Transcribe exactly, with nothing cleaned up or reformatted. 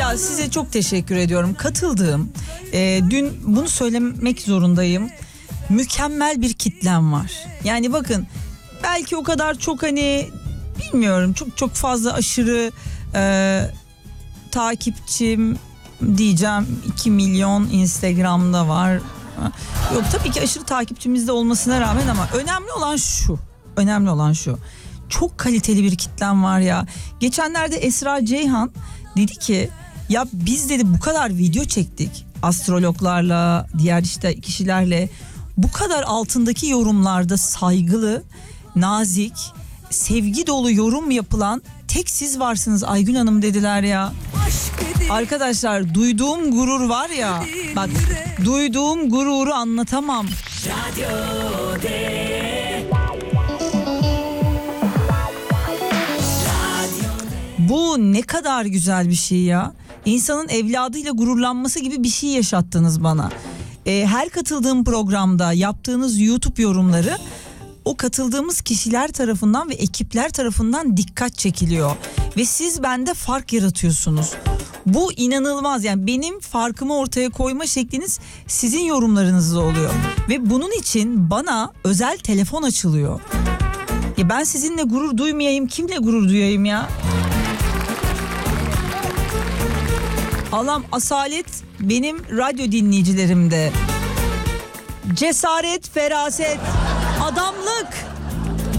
Ya size çok teşekkür ediyorum. Katıldığım, e, dün bunu söylemek zorundayım. Mükemmel bir kitlem var. Yani bakın, belki o kadar çok hani bilmiyorum çok çok fazla aşırı e, takipçim diyeceğim, iki milyon Instagram'da var. Yok tabii ki aşırı takipçimizde olmasına rağmen, ama önemli olan şu. Önemli olan şu. Çok kaliteli bir kitlem var ya. Geçenlerde Esra Ceyhan dedi ki ya biz dedi bu kadar video çektik. Astrologlarla, diğer işte kişilerle. Bu kadar altındaki yorumlarda saygılı, nazik, sevgi dolu yorum yapılan tek siz varsınız Aygün Hanım dediler ya. Arkadaşlar duyduğum gurur var ya, bak duyduğum gururu anlatamam. Radyo de. Bu ne kadar güzel bir şey ya. İnsanın evladıyla gururlanması gibi bir şey yaşattınız bana. Ee, her katıldığım programda yaptığınız YouTube yorumları o katıldığımız kişiler tarafından ve ekipler tarafından dikkat çekiliyor. Ve siz bende fark yaratıyorsunuz. Bu inanılmaz, yani benim farkımı ortaya koyma şekliniz sizin yorumlarınızla oluyor. Ve bunun için bana özel telefon açılıyor. Ya ben sizinle gurur duymayayım, kimle gurur duyayım ya? Allah'ım, asalet benim radyo dinleyicilerimde. Cesaret, feraset, adamlık.